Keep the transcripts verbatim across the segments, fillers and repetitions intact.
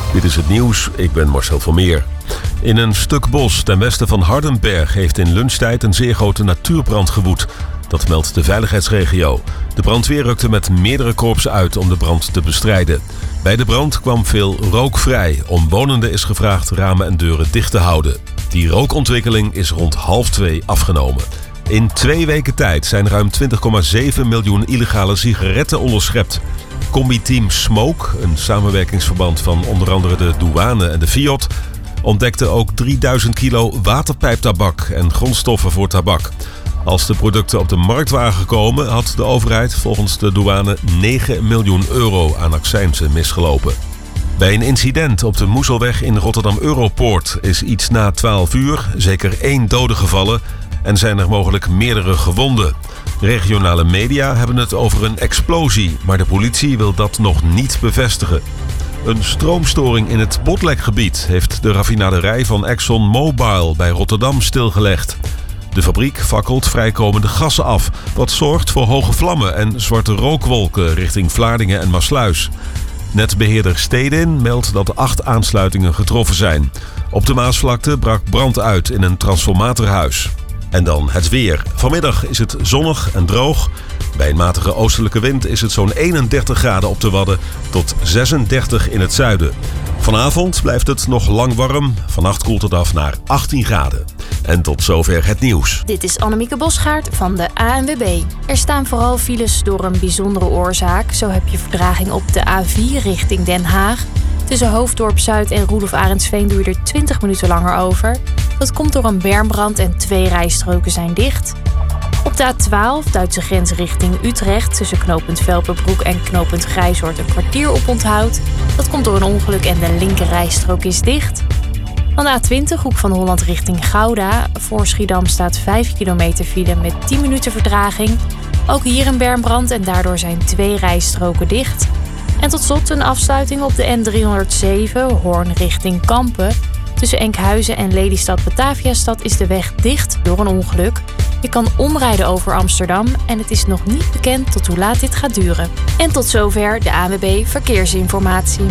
Dit is het nieuws, ik ben Marcel van Meer. In een stuk bos ten westen van Hardenberg heeft in lunchtijd een zeer grote natuurbrand gewoed. Dat meldt de veiligheidsregio. De brandweer rukte met meerdere korpsen uit om de brand te bestrijden. Bij de brand kwam veel rook vrij. Omwonenden is gevraagd ramen en deuren dicht te houden. Die rookontwikkeling is rond half twee afgenomen. In twee weken tijd zijn ruim twintig komma zeven miljoen illegale sigaretten onderschept. Combi-team Smoke, een samenwerkingsverband van onder andere de douane en de Fiat, ontdekte ook drieduizend kilo waterpijptabak en grondstoffen voor tabak. Als de producten op de markt waren gekomen, had de overheid volgens de douane negen miljoen euro aan accijnzen misgelopen. Bij een incident op de Moezelweg in Rotterdam Europoort is iets na twaalf uur zeker één dode gevallen en zijn er mogelijk meerdere gewonden. Regionale media hebben het over een explosie, maar de politie wil dat nog niet bevestigen. Een stroomstoring in het Botlekgebied heeft de raffinaderij van ExxonMobil bij Rotterdam stilgelegd. De fabriek fakkelt vrijkomende gassen af, wat zorgt voor hoge vlammen en zwarte rookwolken richting Vlaardingen en Maassluis. Netbeheerder Stedin meldt dat acht aansluitingen getroffen zijn. Op de Maasvlakte brak brand uit in een transformatorhuis. En dan het weer. Vanmiddag is het zonnig en droog. Bij een matige oostelijke wind is het zo'n eenendertig graden op de Wadden tot zesendertig in het zuiden. Vanavond blijft het nog lang warm. Vannacht koelt het af naar achttien graden. En tot zover het nieuws. Dit is Annemieke Bosgaard van de A N W B. Er staan vooral files door een bijzondere oorzaak. Zo heb je vertraging op de A vier richting Den Haag. Tussen Hoofddorp Zuid en Roelof Arendsveen doe je er twintig minuten langer over. Dat komt door een bermbrand en twee rijstroken zijn dicht. Op de A twaalf, Duitse grens richting Utrecht, tussen knooppunt Velperbroek en knooppunt Grijzoord een kwartier op onthoud. Dat komt door een ongeluk en de linker rijstrook is dicht. Dan de A twintig, hoek van Holland richting Gouda. Voor Schiedam staat vijf kilometer file met tien minuten vertraging. Ook hier een bermbrand en daardoor zijn twee rijstroken dicht. En tot slot een afsluiting op de N driehonderdzeven, Hoorn richting Kampen. Tussen Enkhuizen en Lelystad Bataviastad is de weg dicht door een ongeluk. Je kan omrijden over Amsterdam en het is nog niet bekend tot hoe laat dit gaat duren. En tot zover de A N W B Verkeersinformatie.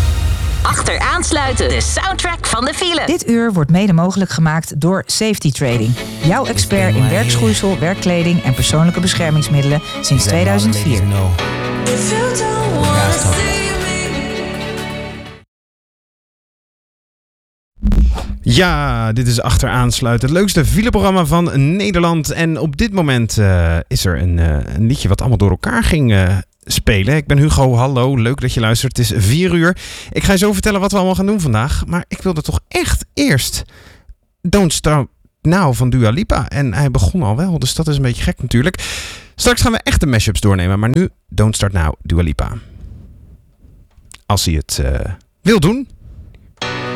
Achteraan sluiten, de soundtrack van de file. Dit uur wordt mede mogelijk gemaakt door Safety Trading. Jouw expert in werkschoeisel, werkkleding en persoonlijke beschermingsmiddelen sinds tweeduizend vier. Ja, dit is Achteraansluiten, het leukste fileprogramma van Nederland. En op dit moment uh, is er een, uh, een liedje wat allemaal door elkaar ging uh, spelen. Ik ben Hugo, hallo, leuk dat je luistert. Het is vier uur. Ik ga je zo vertellen wat we allemaal gaan doen vandaag. Maar ik wilde toch echt eerst Don't Stop Now van Dua Lipa. En hij begon al wel, dus dat is een beetje gek natuurlijk. Straks gaan we echte mashups doornemen, maar nu Don't Start Now, Dua Lipa. Als hij het uh, wil doen.